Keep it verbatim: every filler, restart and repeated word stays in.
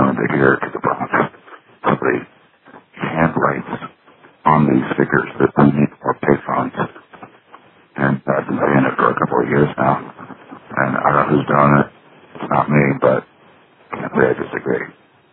wanted to hear to the Bronx. Somebody handwrites on these stickers that we need more payphones. And I've been saying it for a couple of years now. And I don't know who's doing it. It's not me, but I can't say I just